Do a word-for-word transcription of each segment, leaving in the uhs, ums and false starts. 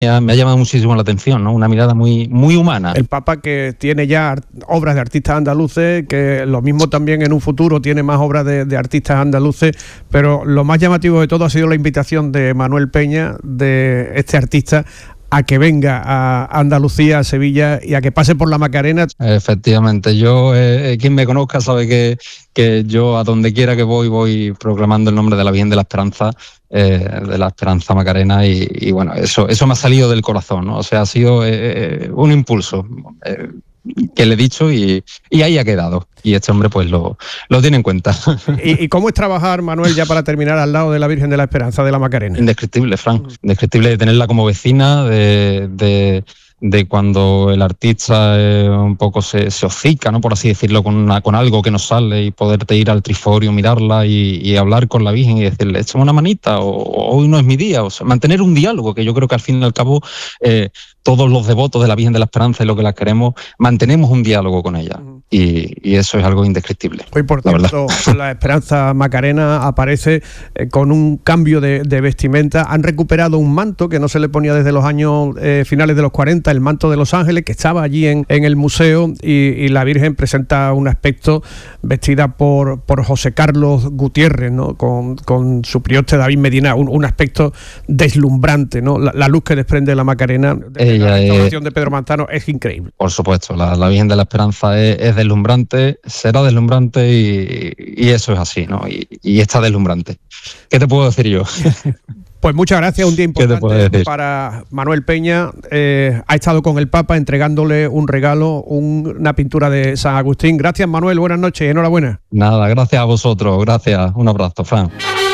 me ha llamado muchísimo la atención, ¿no? Una mirada muy, muy humana. El Papa que tiene ya obras de artistas andaluces, que lo mismo también en un futuro tiene más obras de, de artistas andaluces, pero lo más llamativo de todo ha sido la invitación de Manuel Peña, de este artista, a que venga a Andalucía, a Sevilla, y a que pase por la Macarena. Efectivamente, yo, eh, quien me conozca sabe que, que yo a donde quiera que voy, voy proclamando el nombre de la Virgen de la Esperanza, eh, de la Esperanza Macarena, y, y bueno, eso, eso me ha salido del corazón, ¿no? O sea, ha sido eh, un impulso eh, que le he dicho y, y ahí ha quedado. Y este hombre pues lo, lo tiene en cuenta. ¿Y, ¿Y cómo es trabajar, Manuel, ya para terminar, al lado de la Virgen de la Esperanza de la Macarena? Indescriptible, Fran. Indescriptible de tenerla como vecina, de, de, de cuando el artista eh, un poco se, se hocica, ¿no? Por así decirlo, con, una, con algo que no sale, y poderte ir al triforio, mirarla y, y hablar con la Virgen y decirle, échame una manita, o, o hoy no es mi día. O sea, mantener un diálogo, que yo creo que al fin y al cabo eh, todos los devotos de la Virgen de la Esperanza y lo que la queremos, mantenemos un diálogo con ella. Uh-huh. Y, y eso es algo indescriptible. Hoy, por cierto, la, la Esperanza Macarena aparece eh, con un cambio de, de vestimenta. Han recuperado un manto que no se le ponía desde los años eh, finales de los cuarenta, el manto de Los Ángeles, que estaba allí en, en el museo, y, y la Virgen presenta un aspecto vestida por, por José Carlos Gutiérrez, ¿no? con, con su prioste David Medina, un, un aspecto deslumbrante, ¿no? La, la luz que desprende la Macarena de la restauración de Pedro Manzano es increíble. Por supuesto, la, la Virgen de la Esperanza es, es deslumbrante, será deslumbrante y, y eso es así, ¿no? Y, y está deslumbrante. ¿Qué te puedo decir yo? Pues muchas gracias, un día importante para Manuel Peña. Eh, ha estado con el Papa entregándole un regalo, un, una pintura de San Agustín. Gracias, Manuel, buenas noches, enhorabuena. Nada, gracias a vosotros, gracias, un abrazo, Fran.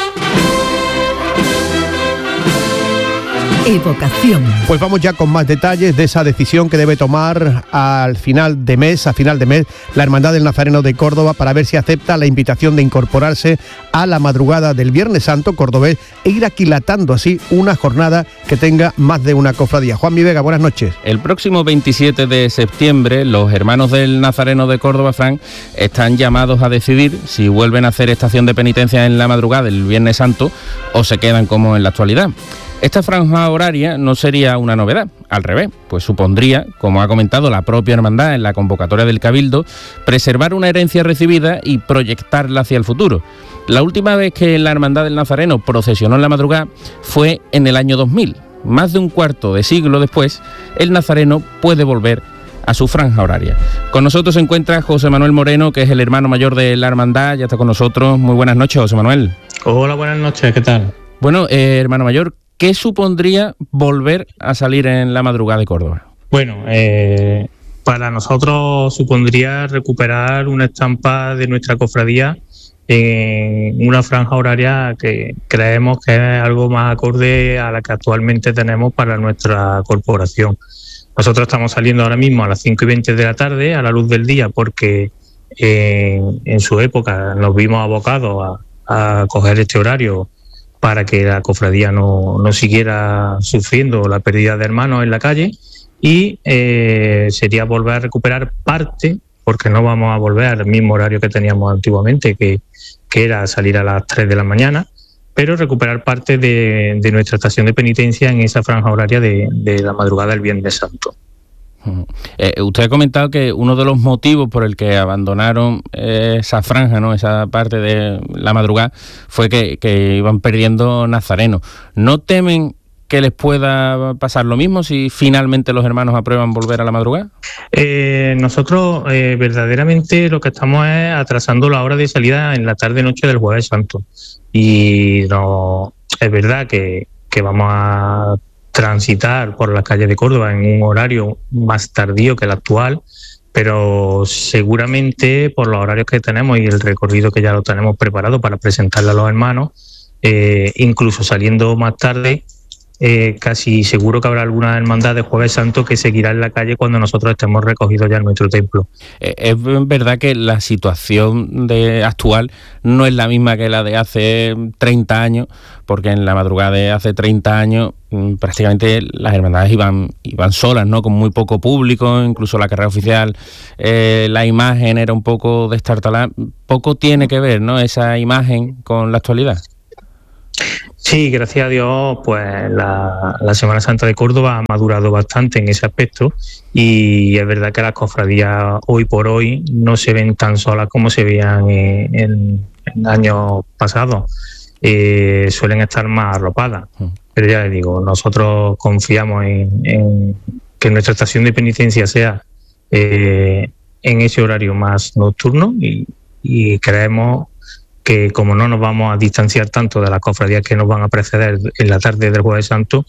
Evocación. Pues vamos ya con más detalles de esa decisión que debe tomar al final de mes, a final de mes, la Hermandad del Nazareno de Córdoba, para ver si acepta la invitación de incorporarse a la madrugada del Viernes Santo cordobés e ir aquilatando así una jornada que tenga más de una cofradía. Juan Mi Vega, buenas noches. El próximo veintisiete de septiembre, los hermanos del Nazareno de Córdoba, Fran, están llamados a decidir si vuelven a hacer estación de penitencia en la madrugada del Viernes Santo o se quedan como en la actualidad. Esta franja horaria no sería una novedad, al revés, pues supondría, como ha comentado la propia hermandad en la convocatoria del Cabildo, preservar una herencia recibida y proyectarla hacia el futuro. La última vez que la Hermandad del Nazareno procesionó en la madrugada fue en el año dos mil. Más de un cuarto de siglo después, el Nazareno puede volver a su franja horaria. Con nosotros se encuentra José Manuel Moreno, que es el hermano mayor de la hermandad, ya está con nosotros. Muy buenas noches, José Manuel. Hola, buenas noches, ¿qué tal? Bueno, eh, hermano mayor, ¿qué supondría volver a salir en la madrugada de Córdoba? Bueno, eh, para nosotros supondría recuperar una estampa de nuestra cofradía en una franja horaria que creemos que es algo más acorde a la que actualmente tenemos para nuestra corporación. Nosotros estamos saliendo ahora mismo a las cinco y veinte de la tarde, a la luz del día, porque eh, en su época nos vimos abocados a, a coger este horario para que la cofradía no, no siguiera sufriendo la pérdida de hermanos en la calle, y eh, sería volver a recuperar parte, porque no vamos a volver al mismo horario que teníamos antiguamente, que, que era salir a las tres de la mañana, pero recuperar parte de, de nuestra estación de penitencia en esa franja horaria de, de la madrugada del Viernes Santo. Eh, usted ha comentado que uno de los motivos por el que abandonaron eh, esa franja, ¿no?, esa parte de la madrugada, fue que, que iban perdiendo nazarenos. ¿No temen que les pueda pasar lo mismo si finalmente los hermanos aprueban volver a la madrugada? Eh, nosotros eh, verdaderamente lo que estamos es atrasando la hora de salida en la tarde-noche del Jueves Santo. Y no es verdad que, que vamos a transitar por las calles de Córdoba en un horario más tardío que el actual, pero seguramente por los horarios que tenemos y el recorrido que ya lo tenemos preparado para presentarle a los hermanos, eh, incluso saliendo más tarde, eh, casi seguro que habrá alguna hermandad de Jueves Santo que seguirá en la calle cuando nosotros estemos recogidos ya en nuestro templo. Eh, es verdad que la situación de actual no es la misma que la de hace treinta años, porque en la madrugada de hace treinta años prácticamente las hermandades iban, iban solas, ¿no?, con muy poco público, incluso la carrera oficial, eh, la imagen era un poco destartalada. Poco tiene que ver, ¿no?, esa imagen con la actualidad. Sí, gracias a Dios, pues la, la Semana Santa de Córdoba ha madurado bastante en ese aspecto y es verdad que las cofradías hoy por hoy no se ven tan solas como se veían en, en, en años pasados. Eh, suelen estar más arropadas. Pero ya les digo, nosotros confiamos en, en que nuestra estación de penitencia sea eh, en ese horario más nocturno y, y creemos que como no nos vamos a distanciar tanto de las cofradías que nos van a preceder en la tarde del Jueves Santo,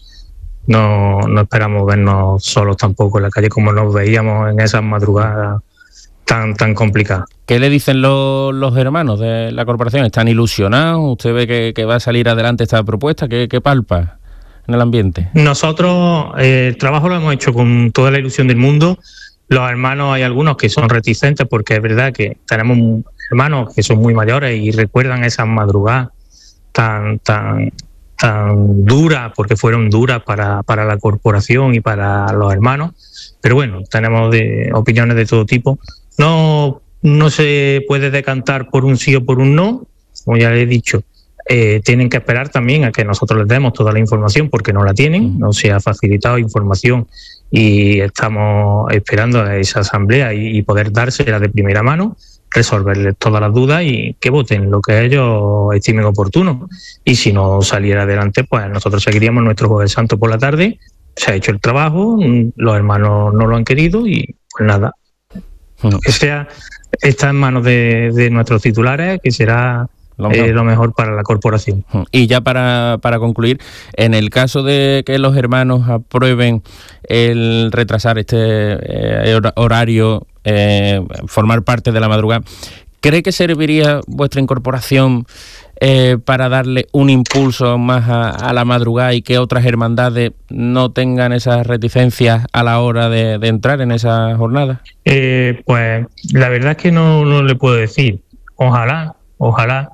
no, no esperamos vernos solos tampoco en la calle como nos veíamos en esas madrugadas tan tan complicadas. ¿Qué le dicen los, los hermanos de la corporación? ¿Están ilusionados? ¿Usted ve que, que va a salir adelante esta propuesta? ¿Qué, qué palpa en el ambiente? Nosotros eh, el trabajo lo hemos hecho con toda la ilusión del mundo. Los hermanos, hay algunos que son reticentes porque es verdad que tenemos hermanos que son muy mayores y recuerdan esas madrugadas tan tan tan duras, porque fueron duras para, para la corporación y para los hermanos. Pero bueno, tenemos de, opiniones de todo tipo. No, no se puede decantar por un sí o por un no, como ya les he dicho. Eh, tienen que esperar también a que nosotros les demos toda la información porque no la tienen, no se ha facilitado información y estamos esperando a esa asamblea y, y poder dársela de primera mano, resolverles todas las dudas y que voten lo que ellos estimen oportuno. Y si no saliera adelante, pues nosotros seguiríamos nuestro Jueves Santo por la tarde. Se ha hecho el trabajo, los hermanos no lo han querido y pues nada. Que sea, está en manos de, de nuestros titulares, que será lo mejor. Eh, lo mejor para la corporación. Y ya para, para concluir, en el caso de que los hermanos aprueben el retrasar este eh, horario, eh, formar parte de la madrugada, ¿cree que serviría vuestra incorporación eh, para darle un impulso más a, a la madrugada y que otras hermandades no tengan esas reticencias a la hora de, de entrar en esa jornada? Eh, pues la verdad es que no, no le puedo decir. Ojalá, ojalá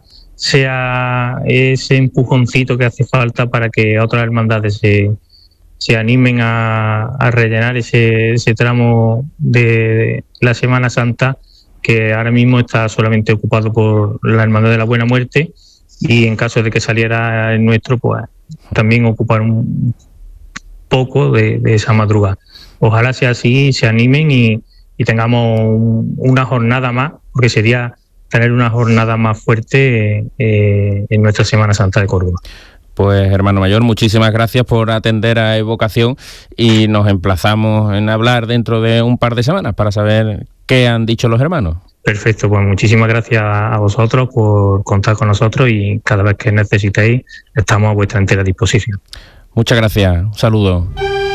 sea ese empujoncito que hace falta para que otras hermandades se, se animen a, a rellenar ese, ese tramo de la Semana Santa que ahora mismo está solamente ocupado por la Hermandad de la Buena Muerte y en caso de que saliera el nuestro, pues también ocupar un poco de, de esa madrugada. Ojalá sea así, se animen y, y tengamos un, una jornada más, porque sería tener una jornada más fuerte eh, en nuestra Semana Santa de Córdoba. Pues hermano mayor, muchísimas gracias por atender a Evocación y nos emplazamos en hablar dentro de un par de semanas para saber qué han dicho los hermanos. Perfecto, pues muchísimas gracias a vosotros por contar con nosotros y cada vez que necesitéis estamos a vuestra entera disposición. Muchas gracias, un saludo.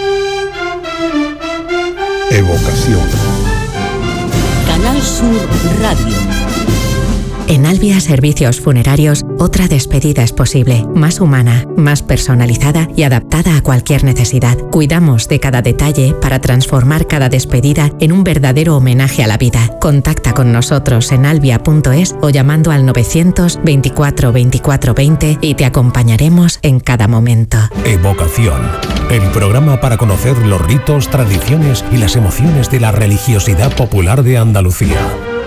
Evocación. Canal Sur Radio. En Albia Servicios Funerarios, otra despedida es posible, más humana, más personalizada y adaptada a cualquier necesidad. Cuidamos de cada detalle para transformar cada despedida en un verdadero homenaje a la vida. Contacta con nosotros en albia punto es o llamando al novecientos veinticuatro veinticuatro veinte y te acompañaremos en cada momento. Evocación, el programa para conocer los ritos, tradiciones y las emociones de la religiosidad popular de Andalucía.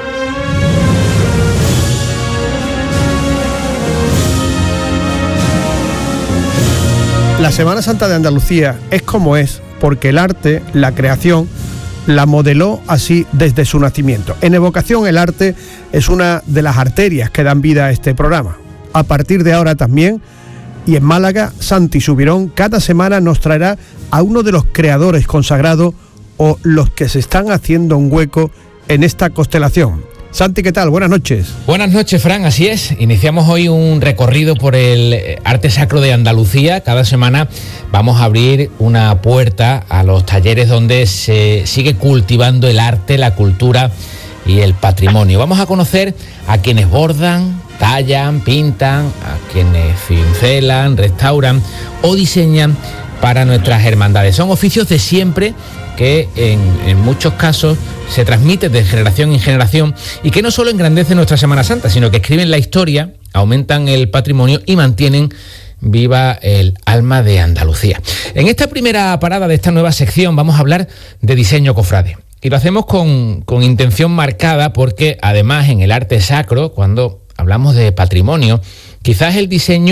La Semana Santa de Andalucía es como es porque el arte, la creación, la modeló así desde su nacimiento. En Evocación el arte es una de las arterias que dan vida a este programa. A partir de ahora también, y en Málaga, Santi Subirón cada semana nos traerá a uno de los creadores consagrados o los que se están haciendo un hueco en esta constelación. Santi, ¿qué tal? Buenas noches. Buenas noches, Fran, así es. Iniciamos hoy un recorrido por el arte sacro de Andalucía. Cada semana vamos a abrir una puerta a los talleres donde se sigue cultivando el arte, la cultura y el patrimonio. Vamos a conocer a quienes bordan, tallan, pintan, a quienes cincelan, restauran o diseñan para nuestras hermandades. Son oficios de siempre que en, en muchos casos se transmiten de generación en generación y que no solo engrandecen nuestra Semana Santa, sino que escriben la historia, aumentan el patrimonio y mantienen viva el alma de Andalucía. En esta primera parada de esta nueva sección vamos a hablar de diseño cofrade. Y lo hacemos con, con intención marcada porque además en el arte sacro, cuando hablamos de patrimonio, quizás el diseño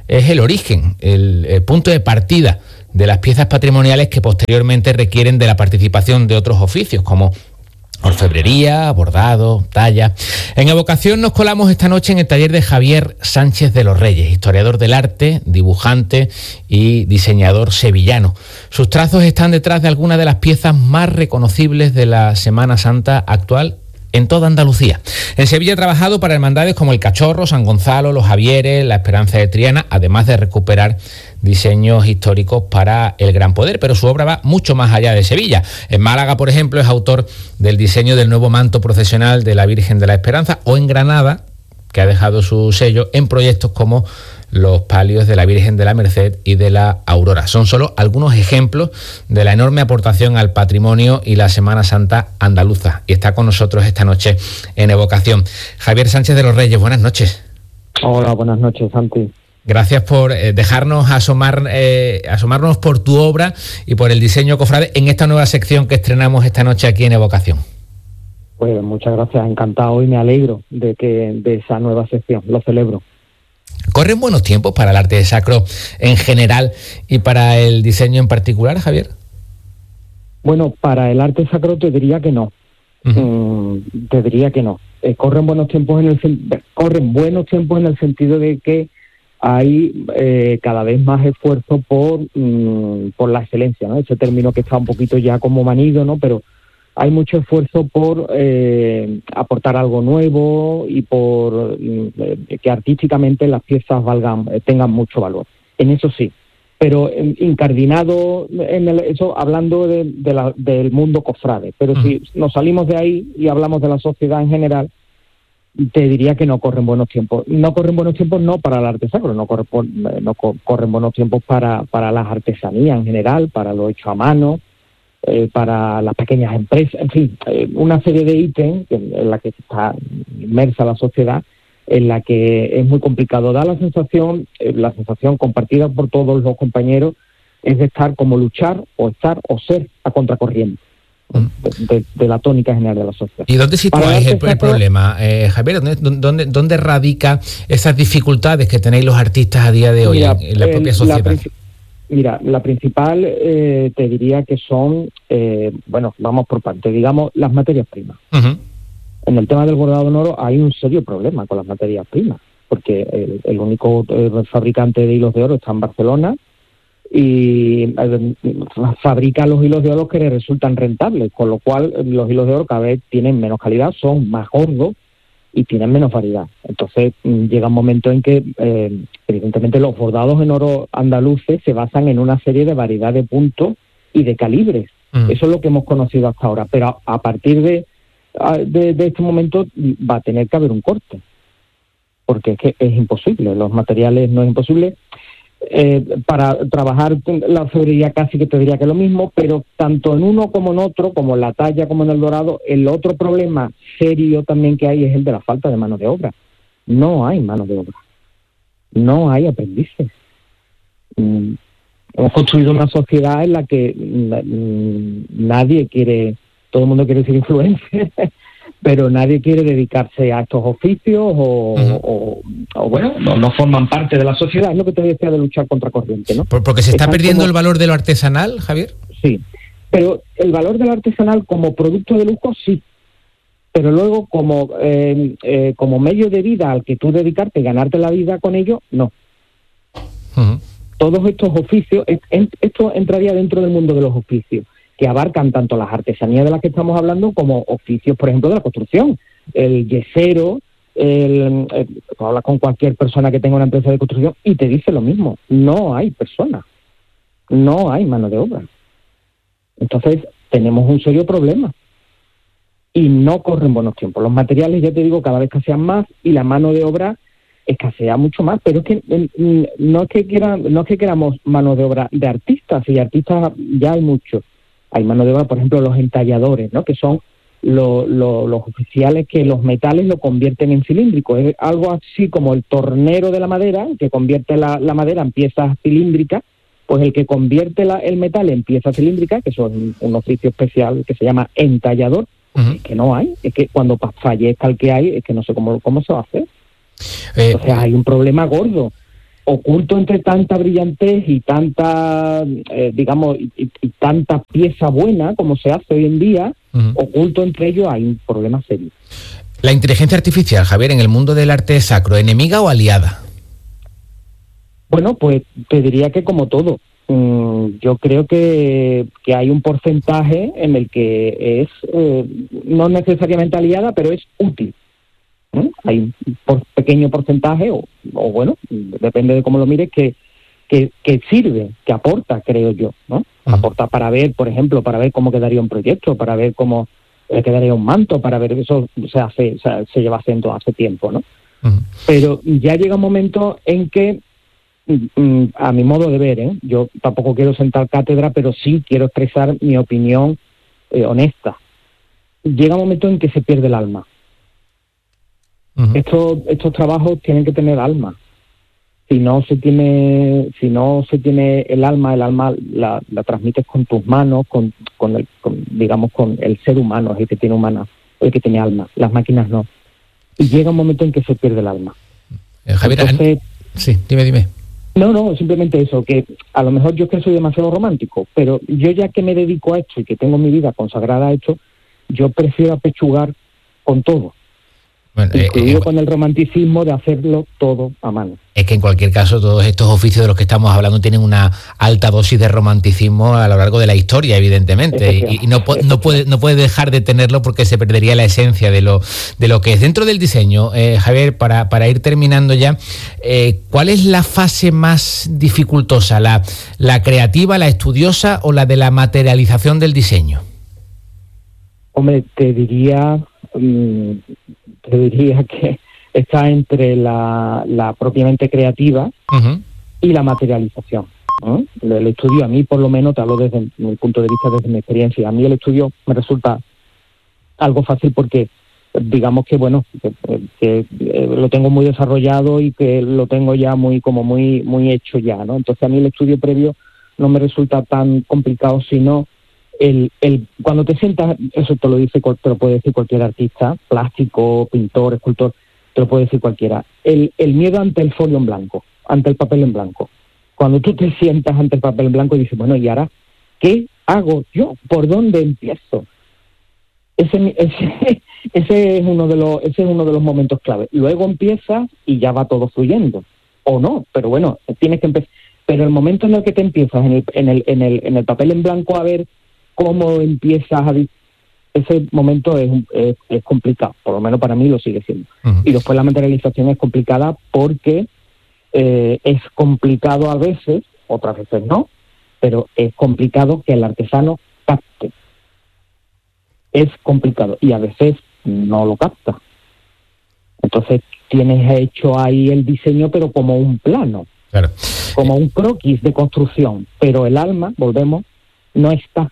es el origen, el, el punto de partida de las piezas patrimoniales que posteriormente requieren de la participación de otros oficios, como orfebrería, bordado, talla. En Evocación nos colamos esta noche en el taller de Javier Sánchez de los Reyes, historiador del arte, dibujante y diseñador sevillano. Sus trazos están detrás de algunas de las piezas más reconocibles de la Semana Santa actual en toda Andalucía. En Sevilla ha trabajado para hermandades como el Cachorro, San Gonzalo, los Javieres, la Esperanza de Triana, además de recuperar diseños históricos para el Gran Poder, pero su obra va mucho más allá de Sevilla. En Málaga, por ejemplo, es autor del diseño del nuevo manto procesional de la Virgen de la Esperanza, o en Granada, que ha dejado su sello en proyectos como los palios de la Virgen de la Merced y de la Aurora. Son solo algunos ejemplos de la enorme aportación al patrimonio y la Semana Santa andaluza. Y está con nosotros esta noche en Evocación Javier Sánchez de los Reyes. Buenas noches. Hola, buenas noches, Santi. Gracias por eh, dejarnos asomar, eh, asomarnos por tu obra y por el diseño cofrade en esta nueva sección que estrenamos esta noche aquí en Evocación. Pues muchas gracias, encantado y me alegro de que de esa nueva sección, lo celebro. ¿Corren buenos tiempos para el arte sacro en general y para el diseño en particular, Javier? Bueno, para el arte sacro te diría que no. Uh-huh. Mm, te diría que no. Eh, corren buenos tiempos en el corren buenos tiempos en el sentido de que hay eh, cada vez más esfuerzo por mm, por la excelencia, ¿no? Ese término que está un poquito ya como manido, ¿no? Pero hay mucho esfuerzo por eh, aportar algo nuevo y por eh, que artísticamente las piezas valgan, eh, tengan mucho valor. En eso sí, pero eh, incardinado en el, eso hablando de, de la, del mundo cofrade. Pero uh-huh. si nos salimos de ahí y hablamos de la sociedad en general, te diría que no corren buenos tiempos. No corren buenos tiempos no para el arte sacro, no, corre, no corren buenos tiempos para, para las artesanías en general, para lo hecho a mano, Eh, para las pequeñas empresas, en fin, eh, una serie de ítems en la que está inmersa la sociedad, en la que es muy complicado. Da la sensación, eh, la sensación compartida por todos los compañeros, es de estar como luchar o estar o ser a contracorriente mm. de, de, de la tónica general de la sociedad. ¿Y dónde situáis el, el problema, eh, Javier? ¿Dónde, dónde, ¿Dónde radica esas dificultades que tenéis los artistas a día de hoy Mira, en, en la propia sociedad? La Mira, la principal eh, te diría que son, eh, bueno, vamos por parte, digamos, las materias primas. Uh-huh. En el tema del bordado en oro hay un serio problema con las materias primas, porque el, el único eh, fabricante de hilos de oro está en Barcelona y eh, fabrica los hilos de oro que le resultan rentables, con lo cual los hilos de oro cada vez tienen menos calidad, son más gordos y tienen menos variedad. Entonces llega un momento en que eh, evidentemente los bordados en oro andaluces se basan en una serie de variedad de puntos y de calibres. Mm. Eso es lo que hemos conocido hasta ahora, pero a, a partir de, de, de este momento va a tener que haber un corte, porque es que es imposible, los materiales no es imposible. Eh, para trabajar la orfebrería casi que te diría que es lo mismo, pero tanto en uno como en otro, como en la talla como en el dorado, el otro problema serio también que hay es el de la falta de mano de obra. No hay mano de obra, no hay aprendices. Mm, hemos construido una sociedad en la que mm, nadie quiere, todo el mundo quiere ser influencer, pero nadie quiere dedicarse a estos oficios o, uh-huh. o, o bueno, no, no forman parte de la sociedad. Es lo que te decía de luchar contra corriente, ¿no? Porque se está Están perdiendo como... el valor de lo artesanal, Javier. Sí, pero el valor de lo artesanal como producto de lujo, sí. Pero luego como eh, eh, como medio de vida al que tú dedicarte y ganarte la vida con ello, no. Uh-huh. Todos estos oficios, esto entraría dentro del mundo de los oficios, que abarcan tanto las artesanías de las que estamos hablando como oficios, por ejemplo, de la construcción. El yesero, el, el, hablas con cualquier persona que tenga una empresa de construcción y te dice lo mismo. No hay personas, no hay mano de obra. Entonces, tenemos un serio problema. Y no corren buenos tiempos. Los materiales, ya te digo, cada vez escasean más y la mano de obra escasea mucho más, pero es que no es que, quieran, no es que queramos mano de obra de artistas, y artistas ya hay muchos. Hay mano de obra, por ejemplo, los entalladores, ¿no? Que son lo, lo, los oficiales que los metales lo convierten en cilíndricos. Es algo así como el tornero de la madera, que convierte la, la madera en piezas cilíndricas, pues el que convierte la, el metal en piezas cilíndricas, que son un oficio especial que se llama entallador, uh-huh. que no hay. Es que cuando fallezca el que hay, es que no sé cómo, cómo se va a hacer. Eh, Entonces hay un problema gordo. oculto entre tanta brillantez y tanta, eh, digamos, y, y, y tanta pieza buena como se hace hoy en día, uh-huh. oculto entre ellos hay un problema serio. La inteligencia artificial, Javier, en el mundo del arte sacro, ¿enemiga o aliada? Bueno, pues te diría que como todo. Mm, yo creo que, que hay un porcentaje en el que es, eh, no necesariamente aliada, pero es útil. ¿Eh? Hay un por pequeño porcentaje, o, o bueno, depende de cómo lo mires, que, que, que sirve, que aporta, creo yo, ¿no? Uh-huh. Aporta para ver, por ejemplo, para ver cómo quedaría un proyecto, para ver cómo eh, quedaría un manto, para ver eso se hace, se, se lleva haciendo hace tiempo, ¿no? Uh-huh. Pero ya llega un momento en que, mm, a mi modo de ver, ¿eh? Yo tampoco quiero sentar cátedra, pero sí quiero expresar mi opinión eh, honesta. Llega un momento en que se pierde el alma. Uh-huh. Estos, estos trabajos tienen que tener alma. Si no se tiene, si no se tiene el alma, el alma la, la transmites con tus manos, con, con el, con, digamos, con el ser humano, es el que tiene humana, el que tiene alma. Las máquinas no. Y llega un momento en que se pierde el alma. Eh, Javier, Entonces, sí, dime, dime. No, no, simplemente eso, que a lo mejor yo es que soy demasiado romántico, pero yo ya que me dedico a esto y que tengo mi vida consagrada a esto, yo prefiero apechugar con todo. Bueno, incluido eh, eh, con el romanticismo de hacerlo todo a mano. Es que en cualquier caso todos estos oficios de los que estamos hablando tienen una alta dosis de romanticismo a lo largo de la historia, evidentemente, y, y no, no, puede, no puede dejar de tenerlo porque se perdería la esencia de lo, de lo que es. Dentro del diseño, eh, Javier, para, para ir terminando ya, eh, ¿cuál es la fase más dificultosa? ¿La, la creativa, la estudiosa o la de la materialización del diseño? Hombre, te diría... Mmm, te diría que está entre la, la propiamente creativa uh-huh. y la materialización, ¿no? El, el estudio, a mí por lo menos, te hablo desde mi punto de vista, desde mi experiencia, a mí el estudio me resulta algo fácil porque digamos que bueno, que, que, que lo tengo muy desarrollado y que lo tengo ya muy como muy muy hecho ya, ¿no? Entonces a mí el estudio previo no me resulta tan complicado, sino El, el, cuando te sientas, eso te lo dice, te lo puede decir cualquier artista, plástico, pintor, escultor, te lo puede decir cualquiera. El, el miedo ante el folio en blanco, ante el papel en blanco. Cuando tú te sientas ante el papel en blanco y dices, bueno, ¿y ahora qué hago yo? ¿Por dónde empiezo? Ese, ese, ese es uno de los, ese es uno de los momentos clave. Luego empiezas y ya va todo fluyendo, o no, pero bueno, tienes que empezar. Pero el momento en el que te empiezas en el, en el, en el, en el papel en blanco a ver cómo empiezas a... Ese momento es, es, es complicado, por lo menos para mí lo sigue siendo. Uh-huh. Y después la materialización es complicada porque eh, es complicado a veces, otras veces no, pero es complicado que el artesano capte. Es complicado y a veces no lo capta. Entonces tienes hecho ahí el diseño, pero como un plano, claro, como un croquis de construcción, pero el alma, volvemos, no está.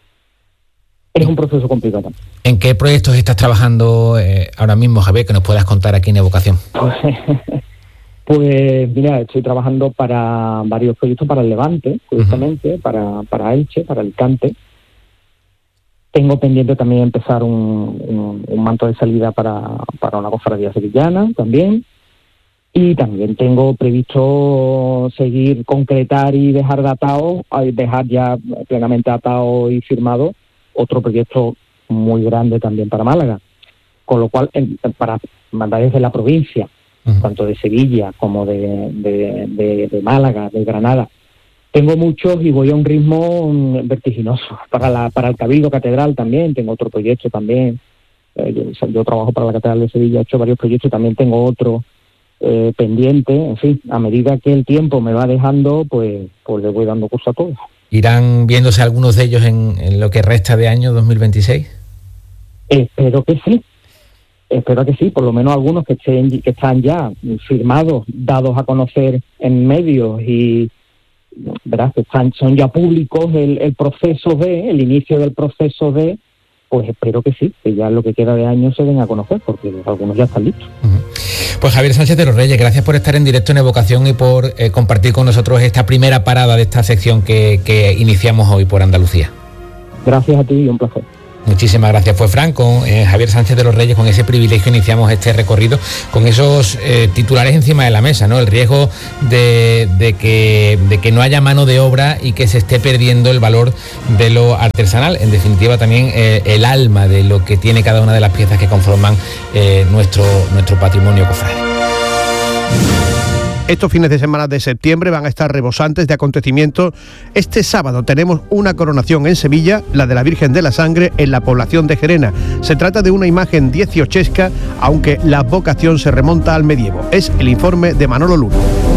Es un proceso complicado. ¿En qué proyectos estás trabajando eh, ahora mismo, Javier, que nos puedas contar aquí en Evocación? Pues, pues mira, estoy trabajando para varios proyectos para el Levante, justamente, uh-huh. para, para Elche, para Alicante. Tengo pendiente también empezar un, un, un manto de salida para, para una cofradía sevillana también. Y también tengo previsto seguir, concretar y dejar datado, dejar ya plenamente atado y firmado otro proyecto muy grande también para Málaga, con lo cual en, para mandar desde la provincia, uh-huh. tanto de Sevilla como de, de, de, de Málaga, de Granada. Tengo muchos y voy a un ritmo vertiginoso. Para la para el Cabildo Catedral también tengo otro proyecto también. Eh, yo, yo trabajo para la Catedral de Sevilla, he hecho varios proyectos y también tengo otro eh, pendiente. En fin, a medida que el tiempo me va dejando, pues, pues le voy dando curso a todos. ¿Irán viéndose algunos de ellos en, en lo que resta de año dos mil veintiséis? Espero que sí, espero que sí, por lo menos algunos que, estén, que están ya firmados, dados a conocer en medios y verás que están, son ya públicos el, el proceso de, el inicio del proceso de, pues espero que sí, que ya lo que queda de año se den a conocer, porque algunos ya están listos. Uh-huh. Pues Javier Sánchez de los Reyes, gracias por estar en directo en Evocación y por eh, compartir con nosotros esta primera parada de esta sección que, que iniciamos hoy por Andalucía. Gracias a ti y un placer. Muchísimas gracias. Pues Fran, con eh, Javier Sánchez de los Reyes, con ese privilegio iniciamos este recorrido con esos eh, titulares encima de la mesa, ¿no? El riesgo de, de, que, de que no haya mano de obra y que se esté perdiendo el valor de lo artesanal. En definitiva, también eh, el alma de lo que tiene cada una de las piezas que conforman eh, nuestro, nuestro patrimonio cofrade. Estos fines de semana de septiembre van a estar rebosantes de acontecimientos. Este sábado tenemos una coronación en Sevilla, la de la Virgen de la Sangre, en la población de Gerena. Se trata de una imagen dieciochesca, aunque la vocación se remonta al medievo. Es el informe de Manolo Luna.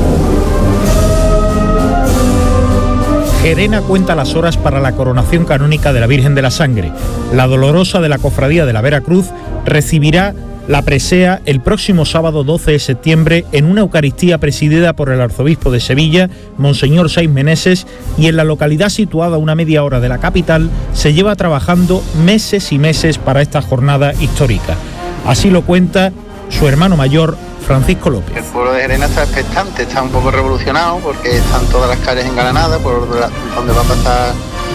Gerena cuenta las horas para la coronación canónica de la Virgen de la Sangre. La Dolorosa de la Cofradía de la Vera Cruz recibirá la presea el próximo sábado doce de septiembre en una Eucaristía presidida por el arzobispo de Sevilla, Monseñor Saiz Meneses, y en la localidad situada a una media hora de la capital se lleva trabajando meses y meses para esta jornada histórica. Así lo cuenta su hermano mayor, Francisco López. El pueblo de Gerena está expectante, está un poco revolucionado porque están todas las calles engalanadas por donde va a pasar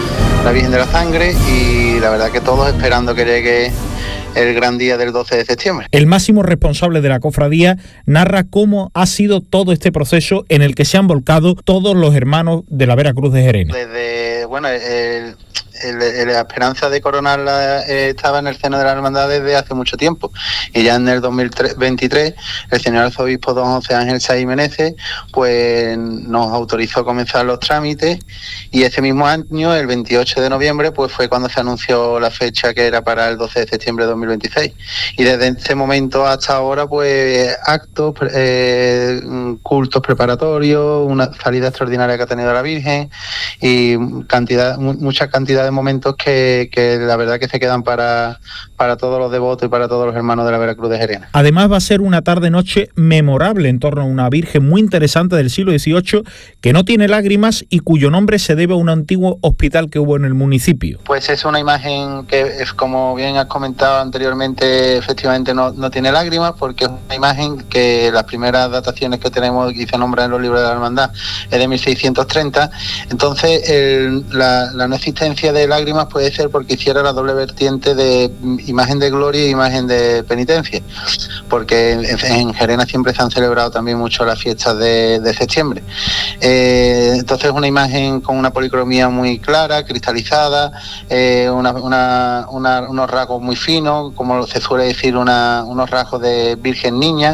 la Virgen de la Sangre, y la verdad que todos esperando que llegue el gran día del doce de septiembre. El máximo responsable de la cofradía narra cómo ha sido todo este proceso en el que se han volcado todos los hermanos de la Vera Cruz de Gerena. Desde, bueno, el, el, el, la esperanza de coronarla eh, estaba en el seno de la hermandad desde hace mucho tiempo, y ya en el dos mil veintitrés el señor arzobispo don José Ángel Saiz Meneses pues nos autorizó a comenzar los trámites, y ese mismo año, el veintiocho de noviembre, pues fue cuando se anunció la fecha que era para el doce de septiembre de dos mil veintiséis, y desde ese momento hasta ahora pues actos, eh, cultos preparatorios, una salida extraordinaria que ha tenido la Virgen y cantidad, mucha cantidad de momentos que, que la verdad que se quedan para, para todos los devotos y para todos los hermanos de la Vera Cruz de Gerena. Además va a ser una tarde-noche memorable en torno a una Virgen muy interesante del siglo dieciocho que no tiene lágrimas y cuyo nombre se debe a un antiguo hospital que hubo en el municipio. Pues es una imagen que, es como bien has comentado anteriormente, efectivamente no, no tiene lágrimas, porque es una imagen que las primeras dataciones que tenemos y se nombran en los libros de la hermandad es de mil seiscientos treinta. Entonces el, la, la no existencia de lágrimas puede ser porque hiciera la doble vertiente de imagen de gloria y imagen de penitencia, porque en, en Gerena siempre se han celebrado también mucho las fiestas de, de septiembre. Eh, entonces es una imagen con una policromía muy clara, cristalizada, eh, una, una, una, unos rasgos muy finos, como se suele decir, una, unos rasgos de Virgen Niña,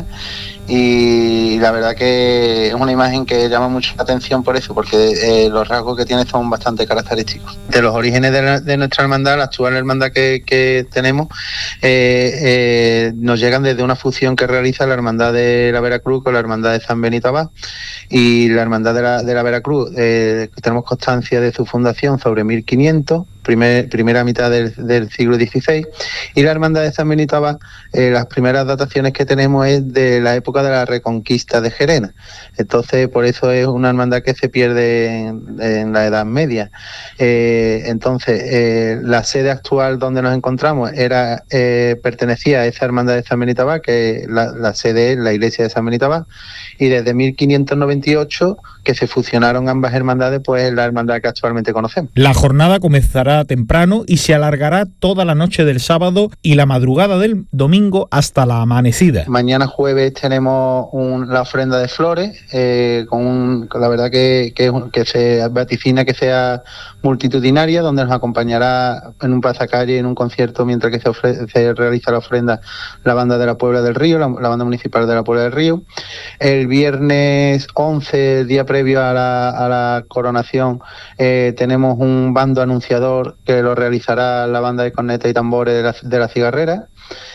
y la verdad que es una imagen que llama mucho la atención por eso, porque eh, los rasgos que tiene son bastante característicos. De los orígenes de, la, de nuestra hermandad, la actual hermandad que, que tenemos, eh, eh, nos llegan desde una fusión que realiza la hermandad de la Vera Cruz con la hermandad de San Benito Abad, y la hermandad de la, de la Vera Cruz, eh, tenemos constancia de su fundación sobre mil quinientos, primer, primera mitad del, del siglo dieciséis, y la hermandad de San Benito Abad, eh, las primeras dataciones que tenemos es de la época de la Reconquista de Gerena. Entonces por eso es una hermandad que se pierde en, en la Edad Media. Eh, entonces eh, la sede actual donde nos encontramos era eh, pertenecía a esa hermandad de San Benito Abad, que la, la sede es la iglesia de San Benito Abad, y desde mil quinientos noventa y ocho que se fusionaron ambas hermandades, pues es la hermandad que actualmente conocemos. La jornada comenzará temprano y se alargará toda la noche del sábado y la madrugada del domingo hasta la amanecida. Mañana jueves tenemos un, la ofrenda de flores, eh, con, un, con la verdad que, que, que se vaticina que sea multitudinaria, donde nos acompañará en un pasacalle, en un concierto, mientras que se, ofre, se realiza la ofrenda, la banda de la Puebla del Río, la, la banda municipal de la Puebla del Río. El viernes once, día previo a la, a la coronación, eh, tenemos un bando anunciador que lo realizará la banda de cornetas y tambores de la, de la Cigarrera.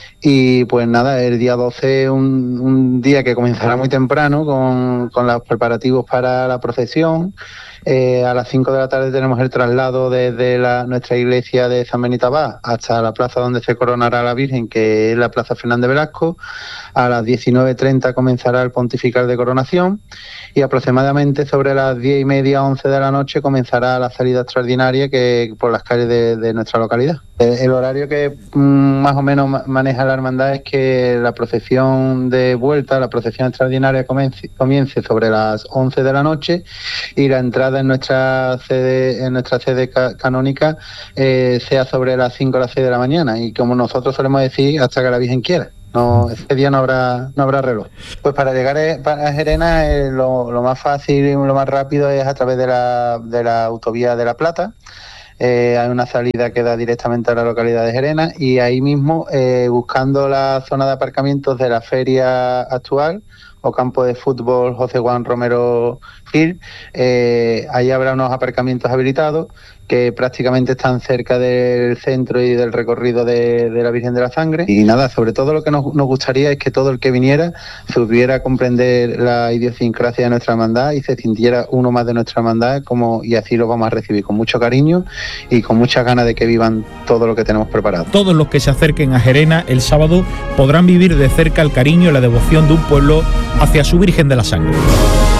Y pues nada, el día doce, un, un día que comenzará muy temprano con, con los preparativos para la procesión. Eh, a las cinco de la tarde tenemos el traslado desde la, nuestra iglesia de San Benito Abad hasta la plaza donde se coronará la Virgen, que es la Plaza Fernández Velasco. A las diecinueve treinta comenzará el pontifical de coronación, y aproximadamente sobre las diez y media, once de la noche comenzará la salida extraordinaria que por las calles de, de nuestra localidad. El, el horario que mmm, más o menos maneja la hermandad es que la procesión de vuelta, la procesión extraordinaria comience, comience sobre las once de la noche, y la entrada entrada en nuestra sede, en nuestra sede ca- canónica eh, sea sobre las cinco o las seis de la mañana, y como nosotros solemos decir, hasta que la Virgen quiera. No, ese día no habrá no habrá reloj. Pues para llegar a Gerena eh, lo, lo más fácil y lo más rápido es a través de la, de la autovía de La Plata. Eh, hay una salida que da directamente a la localidad de Gerena, y ahí mismo, eh, buscando la zona de aparcamientos de la feria actual o campo de fútbol José Juan Romero Gil, eh, ahí habrá unos aparcamientos habilitados que prácticamente están cerca del centro y del recorrido de, de la Virgen de la Sangre. Y nada, sobre todo lo que nos, nos gustaría es que todo el que viniera pudiera comprender la idiosincrasia de nuestra hermandad y se sintiera uno más de nuestra hermandad, como, y así lo vamos a recibir con mucho cariño y con muchas ganas de que vivan todo lo que tenemos preparado. Todos los que se acerquen a Gerena el sábado podrán vivir de cerca el cariño y la devoción de un pueblo hacia su Virgen de la Sangre.